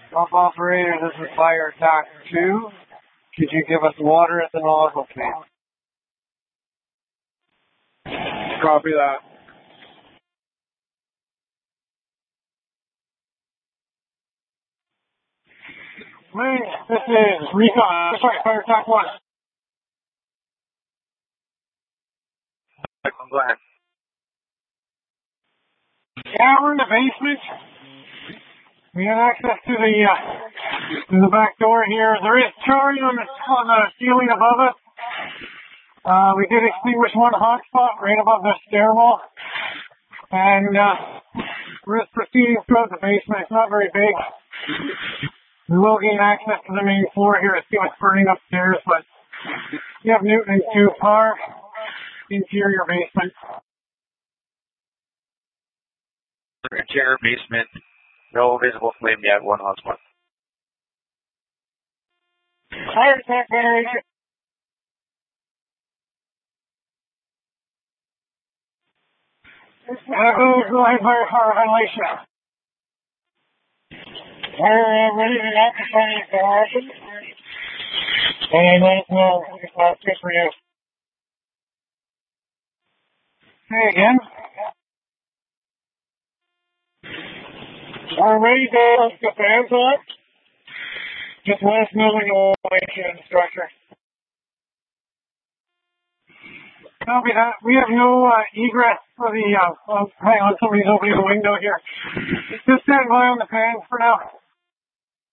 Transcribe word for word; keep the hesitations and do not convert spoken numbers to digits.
Pump operator, this is Fire Attack two. Could you give us water at the nozzle, please? Copy that. Main, this is Recon, sorry, Fire Attack one. Go ahead. Yeah, we're in the basement. We have access to the uh, to the back door here. There is charring on the on the ceiling above us. Uh, we did extinguish one hotspot right above the stairwell, and uh, we're just proceeding throughout the basement. It's not very big. We will gain access to the main floor here to see what's burning upstairs, but you have Newton and two par interior basement. Interior basement. No visible flame yet. One hotspot. Fire Attack generator. Uh, go, go ahead, fire, fire ventilation. We're uh, ready to knock the front of the door open. And let us know if that's good for you. Hey again. We're ready to hook the fans on. Just let us know when you'll wait in the structure. Copy that. We have no uh, egress for the, uh, oh, hang on, somebody's opening the window here. Just stand by on the fans for now.